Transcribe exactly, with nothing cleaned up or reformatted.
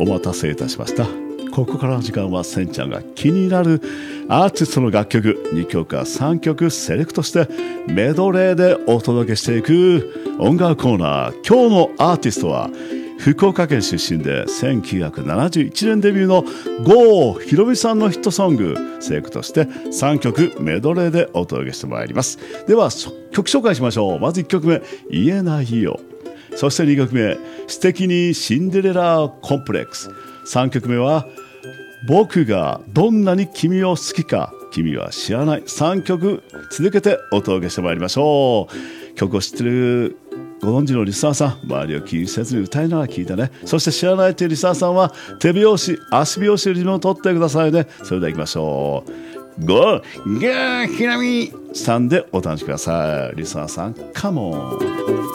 お待たせいたしました。ここからの時間はせんちゃんが気になるアーティストの楽曲にきょくかさんきょくセレクトしてメドレーでお届けしていく音楽コーナー。今日のアーティストは福岡県出身でせんきゅうひゃくななじゅういちねんデビューの郷ひろみさんのヒットソングセレクトしてさんきょくメドレーでお届けしてまいります。では曲紹介しましょう。まずいっきょくめ、言えないよ。そしてにきょくめ、素敵にシンデレラコンプレックス。さんきょくめは僕がどんなに君を好きか君は知らない。さんきょく続けてお届けしてまいりましょう。曲を知ってるご存知のリスナーさん、周りを気にせずに歌いながら聴いてね。そして知らないというリスナーさんは手拍子足拍子よりも取ってくださいね。それでは行きましょう。ゴーギャーひらみさんでお楽しみください。リスナーさんカモン。